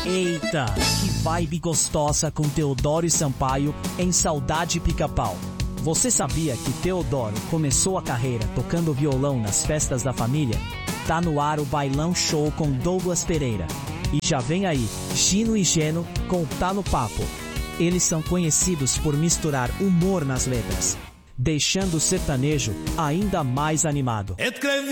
Eita, que vibe gostosa com Teodoro e Sampaio em Saudade Pica-Pau. Você sabia que Teodoro começou a carreira tocando violão nas festas da família? Tá no ar o Bailão Show com Douglas Pereira. E já vem aí, Gino e Geno com Tá no Papo. Eles são conhecidos por misturar humor nas letras, deixando o sertanejo ainda mais animado.